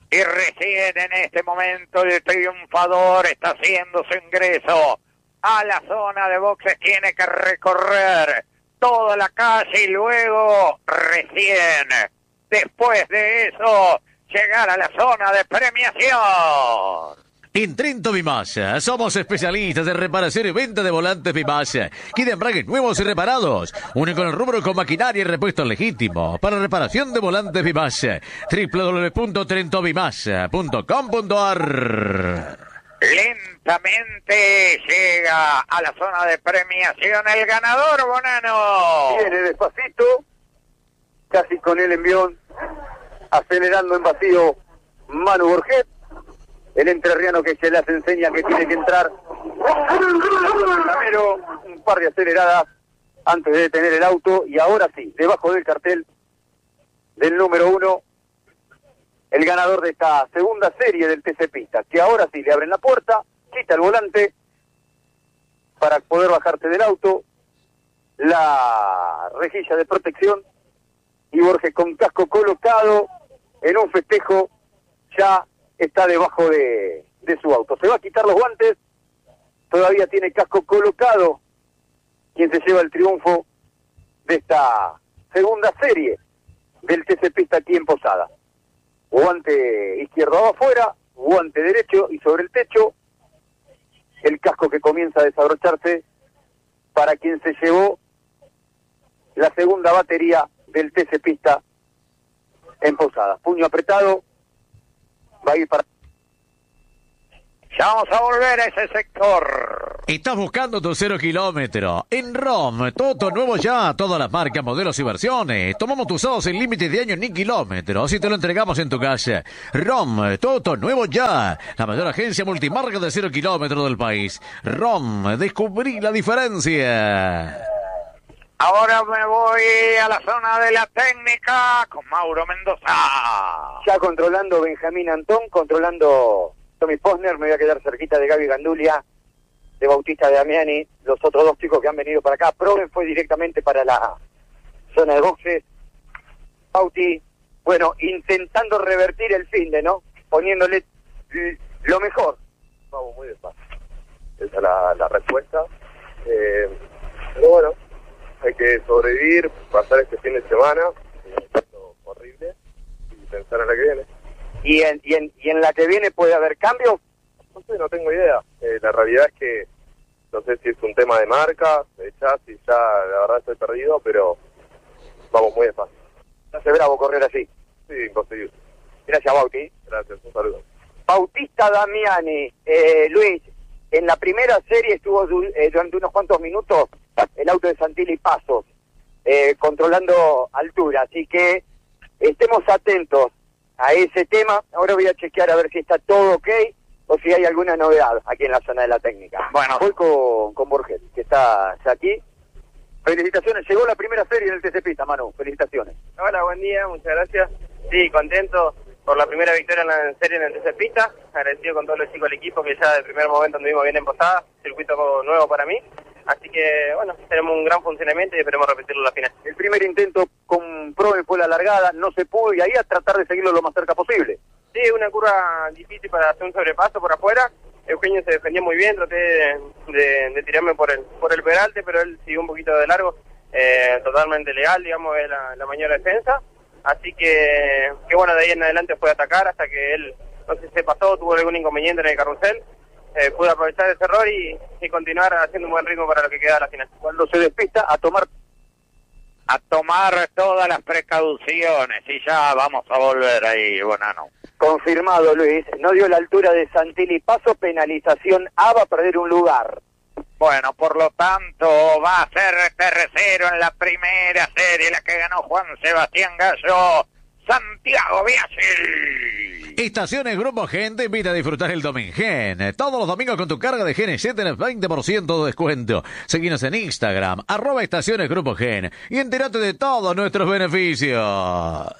Y recién en este momento el triunfador está haciendo su ingreso a la zona de boxes. Tiene que recorrer toda la calle y luego recién, después de eso, llegar a la zona de premiación. En Trento Bimasa somos especialistas en reparación y venta de volantes Bimasa. Quiere embragues nuevos y reparados. Único en el rubro con maquinaria y repuesto legítimo. Para reparación de volantes Bimasa. www.trentobimasa.com.ar. Lentamente llega a la zona de premiación el ganador, Bonano. Viene despacito, casi con el envión, acelerando en vacío Manu Borget. El entrerriano que se les enseña que tiene que entrar. Primero, un par de aceleradas antes de detener el auto. Y ahora sí, debajo del cartel del número 1, el ganador de esta segunda serie del TC Pista. Que ahora sí le abren la puerta, quita el volante para poder bajarse del auto. La rejilla de protección. Y Borges con casco colocado en un festejo ya está debajo de su auto. Se va a quitar los guantes, todavía tiene casco colocado, quien se lleva el triunfo de esta segunda serie del TC Pista aquí en Posada. Guante izquierdo afuera, guante derecho y sobre el techo, el casco que comienza a desabrocharse para quien se llevó la segunda batería del TC Pista en Posada. Puño apretado, va a ir para... Ya vamos a volver a ese sector. Estás buscando tu 0 kilómetro. En ROM, todo nuevo ya, todas las marcas, modelos y versiones. Tomamos tus usados sin límite de años ni kilómetros y te lo entregamos en tu casa. ROM, todo nuevo ya. La mayor agencia multimarca de 0 kilómetros del país. ROM, descubrí la diferencia. Ahora me voy a la zona de la técnica con Mauro Mendoza. Ya controlando Benjamín Antón, controlando Tommy Posner, me voy a quedar cerquita de Gaby Gandulia, de Bautista de Damiani, los otros dos chicos que han venido para acá. Proven fue directamente para la zona de boxes. Bauti, bueno, intentando revertir el finde, ¿no? Poniéndole lo mejor. Vamos muy despacio. Esa es la respuesta. Pero bueno, hay que sobrevivir, pasar este fin de semana, horrible, y pensar en la que viene. ¿Y en la que viene puede haber cambios? No sé, no tengo idea. La realidad es que no sé si es un tema de marca, de chasis, ya la verdad estoy perdido, pero vamos muy despacio. Hace bravo correr así. Sí, imposible. Gracias, Bauti. Gracias, un saludo. Bautista Damiani, Luis, en la primera serie estuvo durante unos cuantos minutos el auto de Santilli Pasos, controlando altura, así que estemos atentos a ese tema. Ahora voy a chequear a ver si está todo ok o si hay alguna novedad aquí en la zona de la técnica. Bueno, voy con Borges, que está ya aquí. Felicitaciones, llegó la primera serie en el TC Pista, Manu, felicitaciones. Hola, buen día, muchas gracias. Sí, contento por la primera victoria en la serie en el TC Pista, agradecido con todos los chicos del equipo que ya del primer momento anduvimos bien en Posada, circuito nuevo para mí, así que bueno, tenemos un gran funcionamiento y esperemos repetirlo en la final. El primer intento con Proven fue la largada, no se pudo y ahí a tratar de seguirlo lo más cerca posible. Sí, una curva difícil para hacer un sobrepaso por afuera. Eugenio se defendió muy bien, traté de tirarme por el peralte, pero él siguió un poquito de largo, totalmente legal, digamos, de la mayor defensa. Así que bueno, de ahí en adelante fue a atacar hasta que él, no sé si se pasó, tuvo algún inconveniente en el carrusel. Pude aprovechar ese error y continuar haciendo un buen ritmo para lo que queda de la final. Cuando se despista, a tomar todas las precauciones y ya vamos a volver ahí, Bonano. Confirmado, Luis, no dio la altura de Santilli Paso, penalización A, va a perder un lugar. Bueno, por lo tanto, va a ser tercero en la primera serie, la que ganó Juan Sebastián Gallo, Santiago Biasi. Estaciones Grupo Gen te invita a disfrutar el Domingen. Todos los domingos con tu carga de GNC tenés 20% de descuento. Seguinos en Instagram, @Estaciones Grupo Gen, y entérate de todos nuestros beneficios.